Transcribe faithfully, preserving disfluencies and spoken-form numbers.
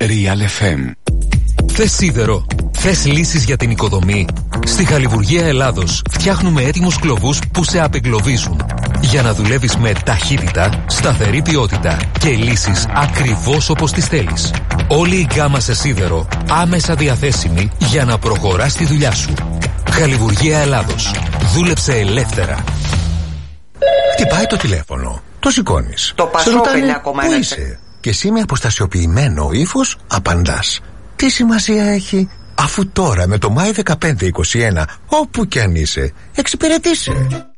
Real εφ εμ. Θες σίδερο? Θες λύσεις για την οικοδομή? Στη Χαλιβουργία Ελλάδος φτιάχνουμε έτοιμους κλωβούς που σε απεγκλωβίζουν. Για να δουλεύεις με ταχύτητα, σταθερή ποιότητα και λύσεις ακριβώς όπως τις θέλεις. Όλη η γκάμα σε σίδερο άμεσα διαθέσιμη για να προχωράς τη δουλειά σου. Χαλιβουργία Ελλάδος. Δούλεψε ελεύθερα. Χτυπάει το τηλέφωνο. Το σηκώνεις. Το Πασόκ είναι ακόμα ένα. Πού είσαι? Και εσύ με αποστασιοποιημένο ύφος απαντάς. Τι σημασία έχει, αφού τώρα με το Μάη δεκαπέντε είκοσι ένα, όπου κι αν είσαι, εξυπηρετείσαι.